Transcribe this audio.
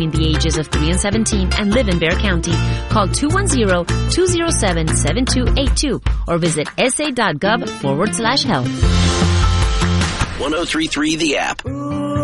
between the ages of 3 and 17 and live in Bexar County, call 210-207-7282 or visit sa.gov/health. 103.3 The App.